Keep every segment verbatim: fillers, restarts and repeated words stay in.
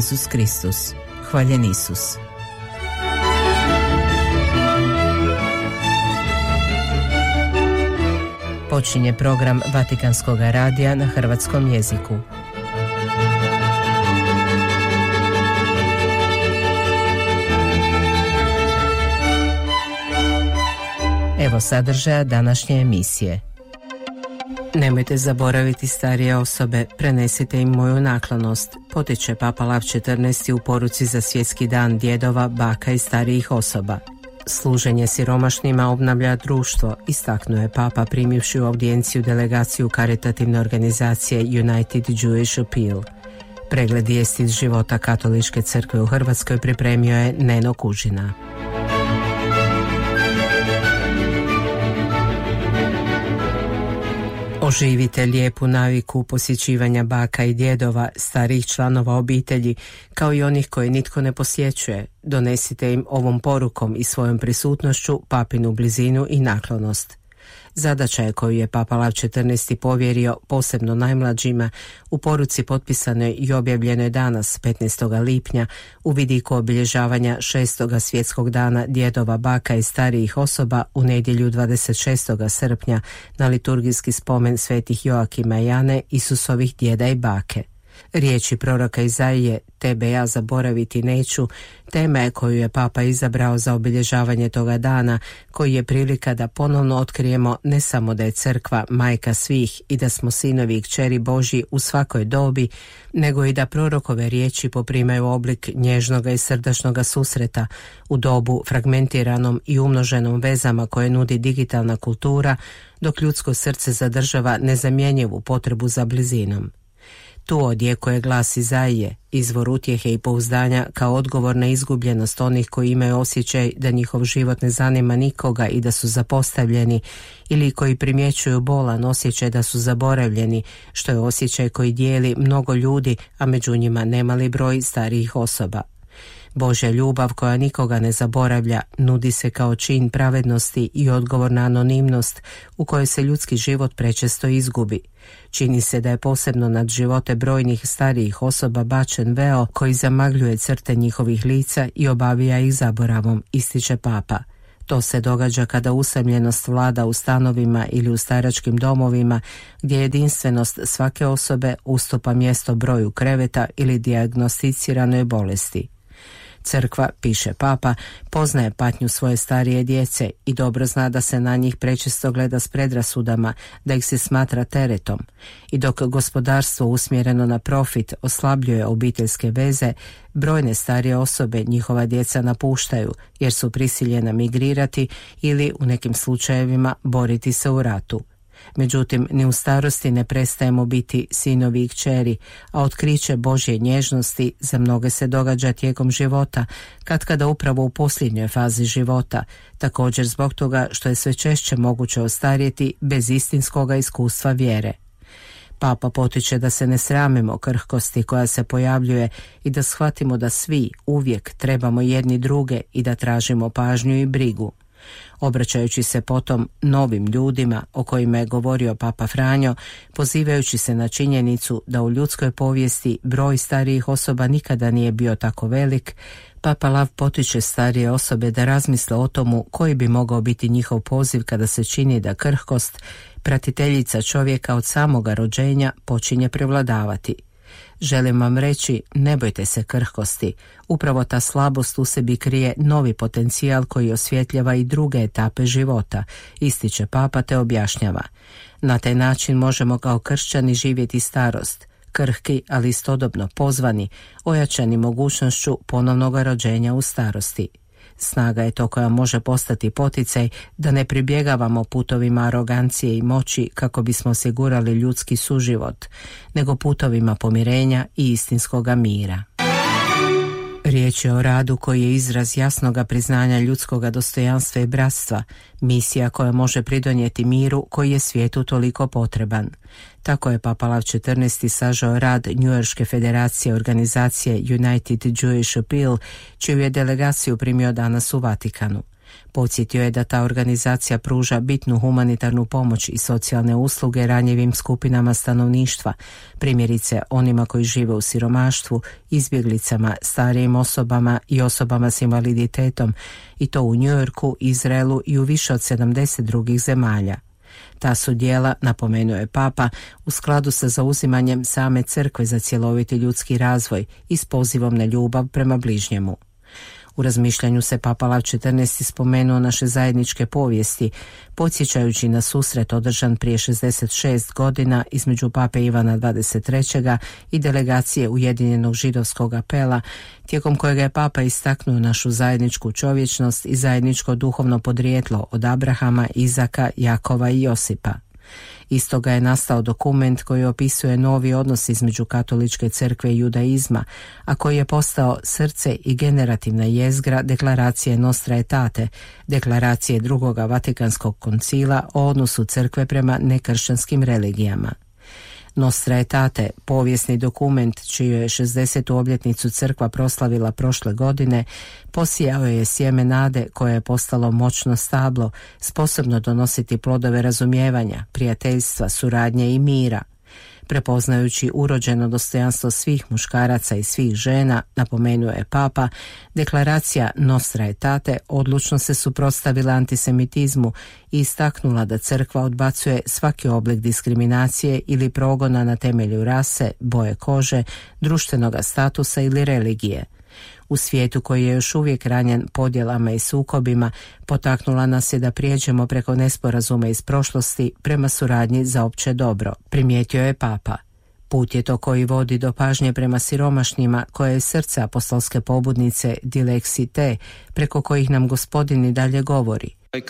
Jezus Kristus. Hvaljen Isus. Počinje program Vatikanskog radija na hrvatskom jeziku. Evo sadržaja današnje emisije. Nemojte zaboraviti starije osobe, prenesite im moju naklonost, potiče Papa Lav četrnaesti u poruci za svjetski dan djedova, baka i starijih osoba. Služenje siromašnima obnavlja društvo, istaknuo je Papa primivši u audijenciju delegaciju karitativne organizacije United Jewish Appeal. Pregled vijesti iz života Katoličke crkve u Hrvatskoj pripremio je Neno Kužina. Oživite lijepu naviku posjećivanja baka i djedova, starijih članova obitelji, kao i onih koje nitko ne posjećuje. Donesite im ovom porukom i svojom prisutnošću papinu blizinu i naklonost. Zadaća je koju je Papa Lav četrnaesti povjerio posebno najmlađima u poruci potpisanoj i objavljenoj danas petnaestog lipnja u vidiku obilježavanja šestog svjetskog dana djedova, baka i starijih osoba u nedjelju dvadeset šestog srpnja na liturgijski spomen svetih Joakima i Ane, Isusovih djeda i bake. Riječi proroka Izaije, tebe ja zaboraviti neću, tema je koju je Papa izabrao za obilježavanje toga dana, koji je prilika da ponovno otkrijemo ne samo da je crkva majka svih i da smo sinovi i kćeri Božji u svakoj dobi, nego i da prorokove riječi poprimaju oblik nježnoga i srdačnoga susreta u dobu fragmentiranom i umnoženom vezama koje nudi digitalna kultura, dok ljudsko srce zadržava nezamjenjivu potrebu za blizinom. Tu odjekuje glas Izaije, izvor utjehe i pouzdanja kao odgovor na izgubljenost onih koji imaju osjećaj da njihov život ne zanima nikoga i da su zapostavljeni, ili koji primjećuju bolan osjećaj da su zaboravljeni, što je osjećaj koji dijeli mnogo ljudi, a među njima nemali broj starijih osoba. Božja ljubav koja nikoga ne zaboravlja nudi se kao čin pravednosti i odgovor na anonimnost u kojoj se ljudski život prečesto izgubi. Čini se da je posebno nad živote brojnih starijih osoba bačen veo koji zamagljuje crte njihovih lica i obavija ih zaboravom, ističe Papa. To se događa kada usamljenost vlada u stanovima ili u staračkim domovima, gdje jedinstvenost svake osobe ustupa mjesto broju kreveta ili dijagnosticiranoj bolesti. Crkva, piše Papa, poznaje patnju svoje starije djece i dobro zna da se na njih prečesto gleda s predrasudama, da ih se smatra teretom. I dok gospodarstvo usmjereno na profit oslabljuje obiteljske veze, brojne starije osobe njihova djeca napuštaju jer su prisiljena migrirati ili u nekim slučajevima boriti se u ratu. Međutim, ni u starosti ne prestajemo biti sinovi i kćeri, a otkriće Božje nježnosti za mnoge se događa tijekom života, katkada upravo u posljednjoj fazi života, također zbog toga što je sve češće moguće ostarjeti bez istinskoga iskustva vjere. Papa potiče da se ne sramimo krhkosti koja se pojavljuje i da shvatimo da svi uvijek trebamo jedni druge i da tražimo pažnju i brigu. Obraćajući se potom novim ljudima o kojima je govorio Papa Franjo, pozivajući se na činjenicu da u ljudskoj povijesti broj starijih osoba nikada nije bio tako velik, Papa Lav potiče starije osobe da razmisle o tomu koji bi mogao biti njihov poziv kada se čini da krhkost, pratiteljica čovjeka od samoga rođenja, počinje prevladavati. Želim vam reći, ne bojte se krhkosti. Upravo ta slabost u sebi krije novi potencijal koji osvjetljava i druge etape života, ističe Papa te objašnjava. Na taj način možemo kao kršćani živjeti starost, krhki, ali istodobno pozvani, ojačani mogućnošću ponovnog rođenja u starosti. Snaga je to koja može postati poticaj da ne pribjegavamo putovima arogancije i moći kako bismo osigurali ljudski suživot, nego putovima pomirenja i istinskoga mira. Riječ je o radu koji je izraz jasnoga priznanja ljudskoga dostojanstva i bratstva, misija koja može pridonijeti miru koji je svijetu toliko potreban. Tako je Papa Lav četrnaesti sažao rad Njujorške federacije organizacije United Jewish Appeal, čiju je delegaciju primio danas u Vatikanu. Podsjetio je da ta organizacija pruža bitnu humanitarnu pomoć i socijalne usluge ranjivim skupinama stanovništva, primjerice onima koji žive u siromaštvu, izbjeglicama, starijim osobama i osobama s invaliditetom, i to u Njujorku, Izraelu i u više od sedamdeset drugih zemalja. Ta su djela, napomenuo je Papa, u skladu sa zauzimanjem same crkve za cjeloviti ljudski razvoj i s pozivom na ljubav prema bližnjemu. U razmišljanju se Papa Lav četrnaesti spomenuo naše zajedničke povijesti, podsjećajući na susret održan prije šezdeset šest godina između Pape Ivana dvadeset trećeg i delegacije Ujedinjenog židovskog apela, tijekom kojega je Papa istaknuo našu zajedničku čovječnost i zajedničko duhovno podrijetlo od Abrahama, Izaka, Jakova i Josipa. Iz toga je nastao dokument koji opisuje novi odnos između katoličke crkve i judaizma, a koji je postao srce i generativna jezgra deklaracije Nostra Aetate, deklaracije drugoga Vatikanskog koncila o odnosu crkve prema nekršćanskim religijama. Nostra Aetate, povijesni dokument čiju je šezdesetu obljetnicu crkva proslavila prošle godine, posijao je sjeme nade koje je postalo moćno stablo, sposobno donositi plodove razumijevanja, prijateljstva, suradnje i mira. Prepoznajući urođeno dostojanstvo svih muškaraca i svih žena, napomenuo je Papa, deklaracija Nostra Aetate odlučno se suprotstavila antisemitizmu i istaknula da crkva odbacuje svaki oblik diskriminacije ili progona na temelju rase, boje kože, društvenog statusa ili religije. U svijetu koji je još uvijek ranjen podjelama i sukobima, potaknula nas je da prijeđemo preko nesporazuma iz prošlosti prema suradnji za opće dobro, primijetio je Papa. Put je to koji vodi do pažnje prema siromašnima, koje je srce apostolske pobudnice Dilexi Te, preko kojih nam Gospodin i dalje govori.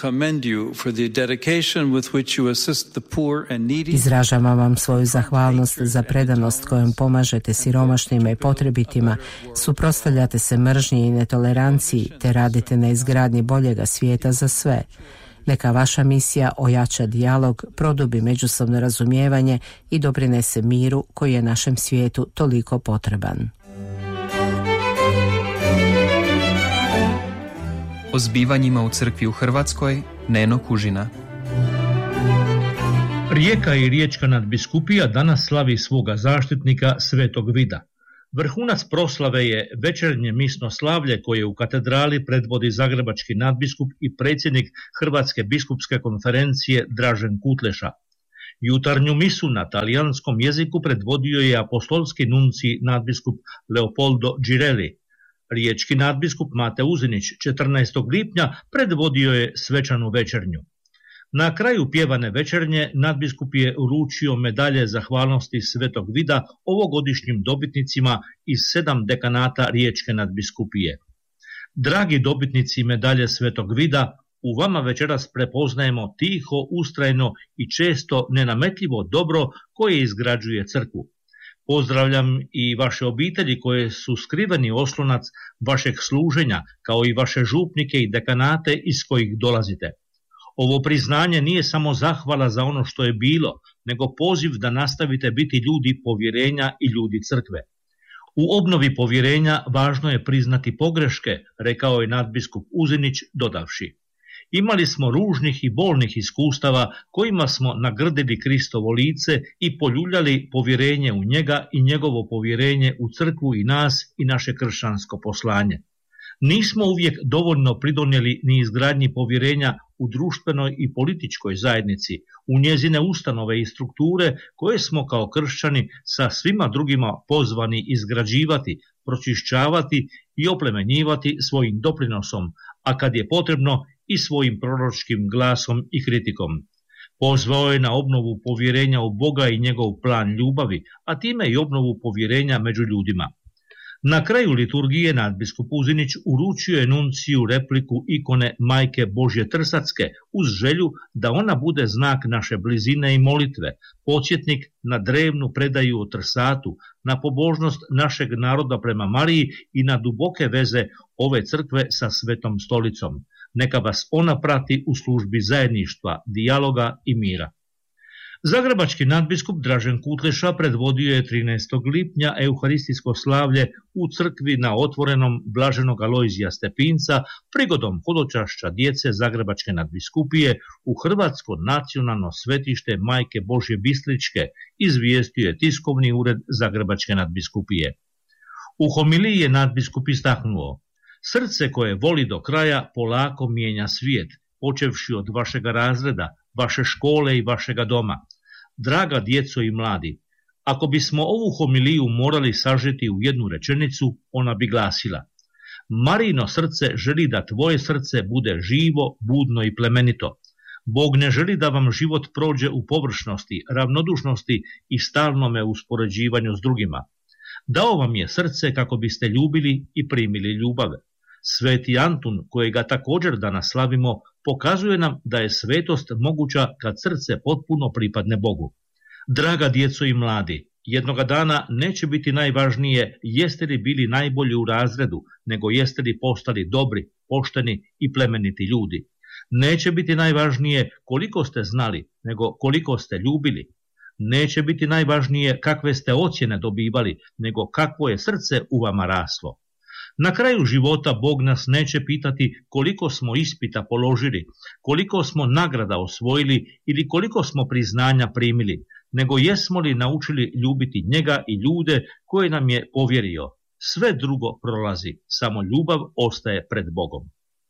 Izražavam vam svoju zahvalnost za predanost kojom pomažete siromašnima i potrebitima, suprotstavljate se mržnji i netoleranciji te radite na izgradnji boljega svijeta za sve. Neka vaša misija ojača dijalog, produbi međusobno razumijevanje i doprinese miru koji je našem svijetu toliko potreban. O zbivanjima u crkvi u Hrvatskoj, Neno Kužina. Rijeka i Riječka nadbiskupija danas slavi svoga zaštitnika Svetog Vida. Vrhunac proslave je večernje misno slavlje koje u katedrali predvodi zagrebački nadbiskup i predsjednik Hrvatske biskupske konferencije Dražen Kutleša. Jutarnju misu na talijanskom jeziku predvodio je apostolski nuncij nadbiskup Leopoldo Girelli. Riječki nadbiskup Mate Uzinić četrnaestog lipnja predvodio je svečanu večernju. Na kraju pjevane večernje nadbiskup je uručio medalje zahvalnosti Svetog Vida ovogodišnjim dobitnicima iz sedam dekanata Riječke nadbiskupije. Dragi dobitnici medalje Svetog Vida, u vama večeras prepoznajemo tiho, ustrajno i često nenametljivo dobro koje izgrađuje crkvu. Pozdravljam i vaše obitelji koje su skriveni oslonac vašeg služenja, kao i vaše župnike i dekanate iz kojih dolazite. Ovo priznanje nije samo zahvala za ono što je bilo, nego poziv da nastavite biti ljudi povjerenja i ljudi crkve. U obnovi povjerenja važno je priznati pogreške, rekao je nadbiskup Uzinić dodavši. Imali smo ružnih i bolnih iskustava kojima smo nagrdili Kristovo lice i poljuljali povjerenje u njega i njegovo povjerenje u crkvu i nas i naše kršćansko poslanje. Nismo uvijek dovoljno pridonijeli ni izgradnji povjerenja u društvenoj i političkoj zajednici, u njezine ustanove i strukture koje smo kao kršćani sa svima drugima pozvani izgrađivati, pročišćavati i oplemenjivati svojim doprinosom, a kad je potrebno i svojim proročkim glasom i kritikom. Pozvao je na obnovu povjerenja u Boga i njegov plan ljubavi, a time i obnovu povjerenja među ljudima. Na kraju liturgije nadbiskup Uzinić uručio je nunciju repliku ikone Majke Božje Trsatske uz želju da ona bude znak naše blizine i molitve, podsjetnik na drevnu predaju o Trsatu, na pobožnost našeg naroda prema Mariji i na duboke veze ove crkve sa Svetom stolicom. Neka vas ona prati u službi zajedništva, dijaloga i mira. Zagrebački nadbiskup Dražen Kutleša predvodio je trinaestog lipnja euharistijsko slavlje u crkvi na otvorenom blaženog Alojzija Stepinca prigodom hodočašća djece Zagrebačke nadbiskupije u Hrvatsko nacionalno svetište Majke Božje Bistričke, izvijestio je tiskovni ured Zagrebačke nadbiskupije. U homiliji je nadbiskup istaknuo: srce koje voli do kraja polako mijenja svijet, počevši od vašega razreda, vaše škole i vašega doma. Draga djeco i mladi, ako bismo ovu homiliju morali sažeti u jednu rečenicu, ona bi glasila: Marijino srce želi da tvoje srce bude živo, budno i plemenito. Bog ne želi da vam život prođe u površnosti, ravnodušnosti i stalnome uspoređivanju s drugima. Dao vam je srce kako biste ljubili i primili ljubav. Sveti Antun, kojega također danas slavimo, pokazuje nam da je svetost moguća kad srce potpuno pripadne Bogu. Draga djeco i mladi, jednoga dana neće biti najvažnije jeste li bili najbolji u razredu, nego jeste li postali dobri, pošteni i plemeniti ljudi. Neće biti najvažnije koliko ste znali, nego koliko ste ljubili. Neće biti najvažnije kakve ste ocjene dobivali, nego kakvo je srce u vama raslo. Na kraju života Bog nas neće pitati koliko smo ispita položili, koliko smo nagrada osvojili ili koliko smo priznanja primili, nego jesmo li naučili ljubiti njega i ljude koje nam je povjerio. Sve drugo prolazi, samo ljubav ostaje pred Bogom.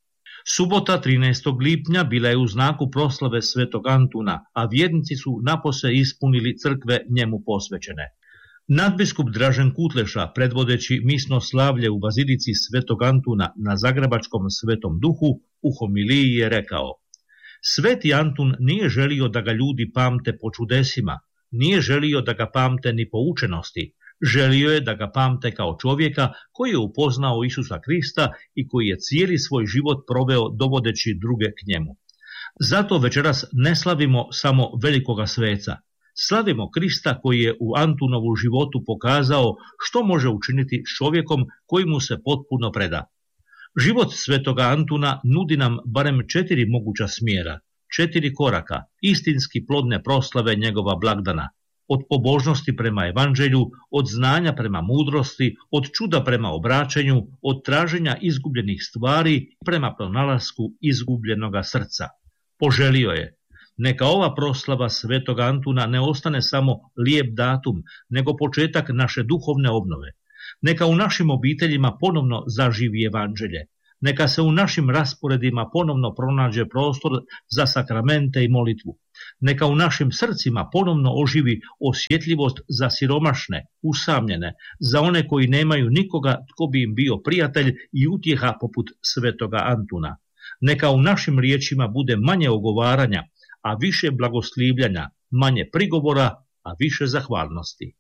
Subota trinaestog lipnja bila je u znaku proslave svetog Antuna, a vjernici su napose ispunili crkve njemu posvećene. Nadbiskup Dražen Kutleša, predvodeći misno slavlje u bazilici svetog Antuna na Zagrebačkom Svetom Duhu, u homiliji je rekao: Sveti Antun nije želio da ga ljudi pamte po čudesima, nije želio da ga pamte ni po učenosti, želio je da ga pamte kao čovjeka koji je upoznao Isusa Krista i koji je cijeli svoj život proveo dovodeći druge k njemu. Zato večeras ne slavimo samo velikoga sveca, slavimo Krista koji je u Antunovu životu pokazao što može učiniti s čovjekom koji mu se potpuno preda. Život svetoga Antuna nudi nam barem četiri moguća smjera, četiri koraka, istinski plodne proslave njegova blagdana. Od pobožnosti prema evanđelju, od znanja prema mudrosti, od čuda prema obraćanju, od traženja izgubljenih stvari prema pronalasku izgubljenoga srca. Poželio je: neka ova proslava svetoga Antuna ne ostane samo lijep datum, nego početak naše duhovne obnove. Neka u našim obiteljima ponovno zaživi evanđelje. Neka se u našim rasporedima ponovno pronađe prostor za sakramente i molitvu. Neka u našim srcima ponovno oživi osjetljivost za siromašne, usamljene, za one koji nemaju nikoga tko bi im bio prijatelj i utjeha poput svetoga Antuna. Neka u našim riječima bude manje ogovaranja, a više blagoslivljanja, manje prigovora, a više zahvalnosti.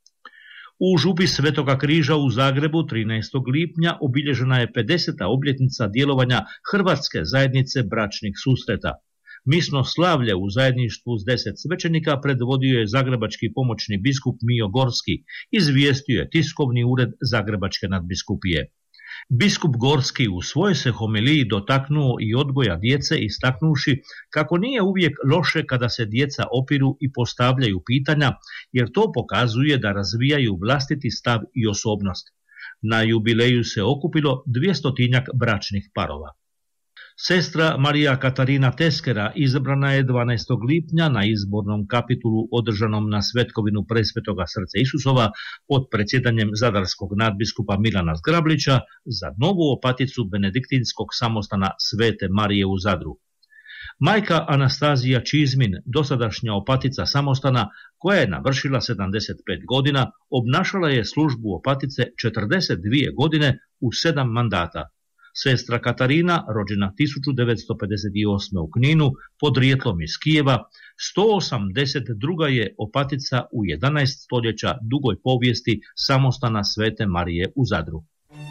U župi Svetoga križa u Zagrebu trinaestog lipnja obilježena je pedeseta obljetnica djelovanja Hrvatske zajednice bračnih susreta. Misno slavlje u zajedništvu s deset svećenika predvodio je zagrebački pomoćni biskup Mijo Gorski, izvijestio je tiskovni ured Zagrebačke nadbiskupije. Biskup Gorski u svojoj se homiliji dotaknuo i odgoja djece, istaknuši kako nije uvijek loše kada se djeca opiru i postavljaju pitanja, jer to pokazuje da razvijaju vlastiti stav i osobnost. Na jubileju se okupilo dvjestotinjak bračnih parova. Sestra Marija Katarina Teskera izabrana je dvanaestog lipnja na izbornom kapitulu održanom na Svetkovinu Presvetoga Srca Isusova pod predsjedanjem zadarskog nadbiskupa Milana Zgrablića za novu opaticu benediktinskog samostana Svete Marije u Zadru. Majka Anastazija Čizmin, dosadašnja opatica samostana, koja je navršila sedamdeset pet godina, obnašala je službu opatice četrdeset dvije godine u sedam mandata. Sestra Katarina, rođena tisuću devetsto pedeset osme u Kninu, podrijetlom iz Kijeva, sto osamdeset druga je opatica u jedanaest stoljeća dugoj povijesti samostana Svete Marije u Zadru.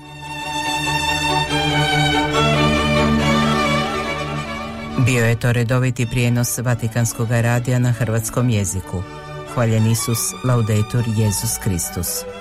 Bio je to redoviti prijenos Vatikanskog radija na hrvatskom jeziku. Hvaljen Isus, laudetur Jesus Kristus.